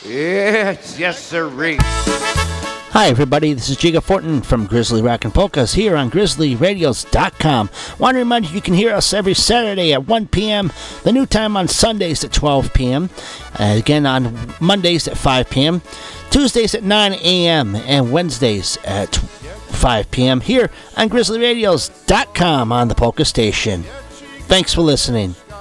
Yes, sirree. Hi, everybody. This is Jiga Fortin from Grizzly Rock and Polkas here on GrizzlyRadios.com. Want to remind you can hear us every Saturday at 1 p.m., the new time on Sundays at 12 p.m., again on Mondays at 5 p.m., Tuesdays at 9 a.m., and Wednesdays at 5 p.m. here on GrizzlyRadios.com on the Polka Station. Thanks for listening.